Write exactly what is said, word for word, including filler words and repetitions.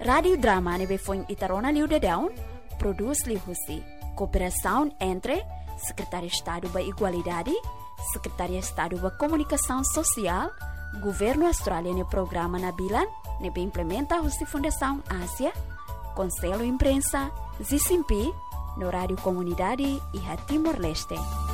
Radio Drama nebe foi Itarona Liu de Down, produz Liu Husi. Cooperação entre Secretaria de Estado da Igualdade, Secretaria de Estado da Comunicação Social, Governo Australiano Programa Nabilan, nebe implementa a Fundação Ásia, Conselho Imprensa, Zicimpi, no Rádio Comunidade e a Timor-Leste.